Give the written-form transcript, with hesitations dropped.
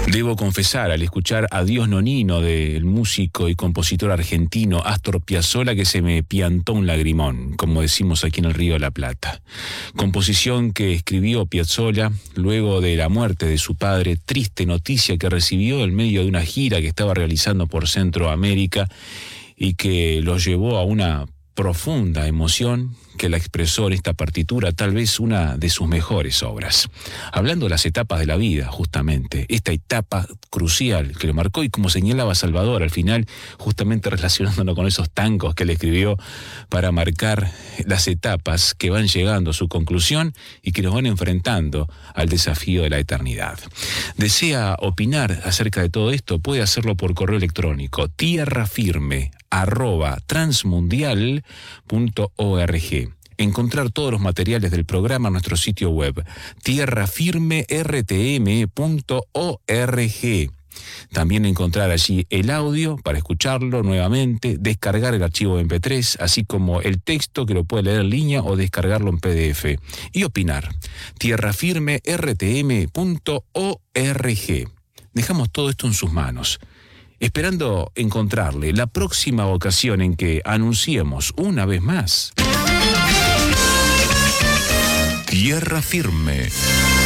Debo confesar, al escuchar Adiós Nonino del músico y compositor argentino Astor Piazzolla, que se me piantó un lagrimón, como decimos aquí en el Río de la Plata. Composición que escribió Piazzolla luego de la muerte de su padre, triste noticia que recibió en medio de una gira que estaba realizando por Centroamérica y que lo llevó a una profunda emoción que la expresó en esta partitura, tal vez una de sus mejores obras. Hablando de las etapas de la vida, justamente, esta etapa crucial que lo marcó y como señalaba Salvador al final, justamente relacionándonos con esos tangos que le escribió para marcar las etapas que van llegando a su conclusión y que nos van enfrentando al desafío de la eternidad. ¿Desea opinar acerca de todo esto? Puede hacerlo por correo electrónico tierrafirme@transmundial.org. Encontrar todos los materiales del programa en nuestro sitio web tierrafirmertm.org. También encontrar allí el audio para escucharlo nuevamente, descargar el archivo MP3, así como el texto que lo puede leer en línea o descargarlo en PDF. Y opinar. tierrafirmertm.org. Dejamos todo esto en sus manos, esperando encontrarle la próxima ocasión en que anunciemos una vez más Tierra Firme.